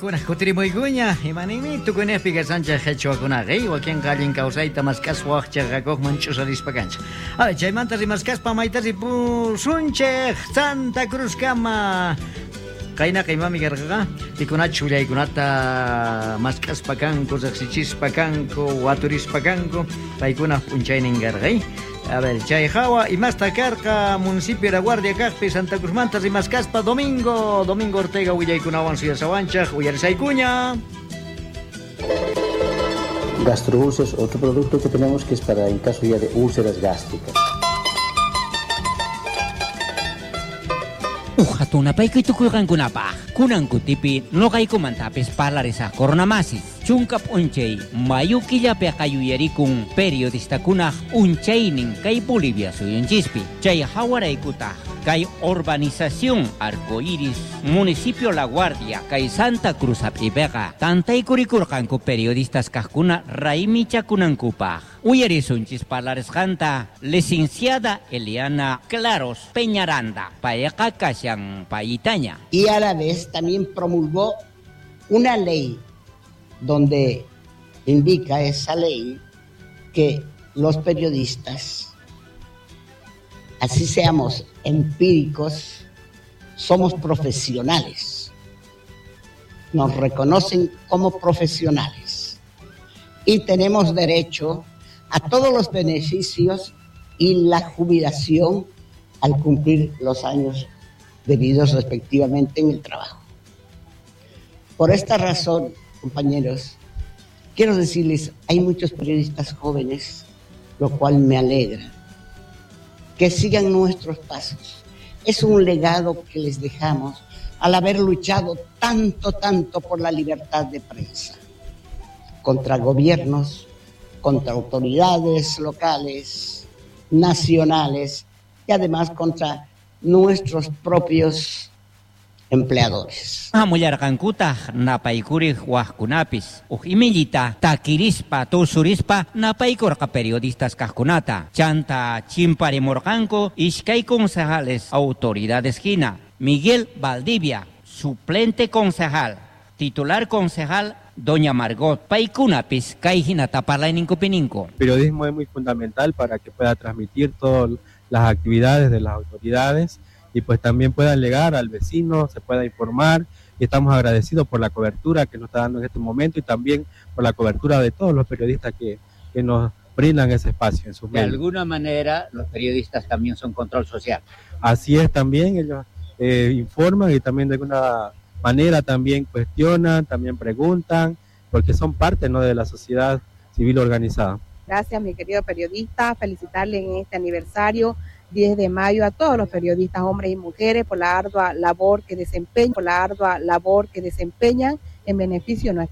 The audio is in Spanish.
kuna kutirimoykuña imanimi tukunaypiqa Sánchez hechuwakunaqa wakin qallin kawsayta maskaswaqchaq raqoqman ch'usarispa kanchaq. Chaymanta rimaskaspa maytasi pusunchik Santa Cruz kama. Kaynaqa imami karqaqa pikunachu chullaykunata maskaspa kanku, riqsichispa kanku, waturispa kanku, paykunaq p'unchaynin karqay. A ver, Chayjawa y más tacarca, municipio de la Guardia Cajpe, Santa Cruz Manta, Rimascaspa, Domingo Ortega, Huillaycunawan, Suya Sabanchaj, Huyarsaycuña. Gastroúlceras, otro producto que tenemos que es para en caso ya de úlceras gástricas. Hatunapay kitukurankunapaj, kunankutipi noqaykumantapis parlarisaq coronamasi. Chunkap unchay, mayu killapi qayuyarikun periodistakunaj unchaynin kay Bolivia suyanchispi. Chay hawaraykutaj, kay urbanización Arcoiris, municipio La Guardia, kay Santa Cruz apipega, tantaykurikurqanku periodistas kajkuna raymichakunankupaj. Uyarisunchis parlarisqanta, licenciada Eliana Claros Peñaranda, payqa kashan payitaña. Y a la vez también promulgó una ley donde indica esa ley que los periodistas, así seamos empíricos, somos profesionales. Nos reconocen como profesionales y tenemos derecho a todos los beneficios y la jubilación al cumplir los años debidos respectivamente en el trabajo. Por esta razón, compañeros, quiero decirles, hay muchos periodistas jóvenes, lo cual me alegra, que sigan nuestros pasos. Es un legado que les dejamos al haber luchado tanto por la libertad de prensa, contra gobiernos, contra autoridades locales, nacionales y además contra nuestros propios empleadores. Amullarqankutaj napaykurij wajkunapis, imillita takirispa tusurispa napaykurqa periodistas kajkunata. Chanta chimparimurqanku ishkay concejales autoridades hina. Miguel Valdivia, suplente concejal, titular concejal Doña Margot, paykunapis kay hinata parlayninkupininko. Periodismo es muy fundamental para que pueda transmitir todas las actividades de las autoridades y pues también pueda llegar al vecino, se pueda informar, y estamos agradecidos por la cobertura que nos está dando en este momento y también por la cobertura de todos los periodistas que nos brindan ese espacio en sus medios. De alguna manera los periodistas también son control social. Así es también, ellos informan y también de alguna manera también cuestionan, también preguntan, porque son parte, ¿no?, de la sociedad civil organizada. Gracias, mi querido periodista, felicitarle en este aniversario 10 de mayo a todos los periodistas, hombres y mujeres, por la ardua labor que desempeñan en beneficio de nuestra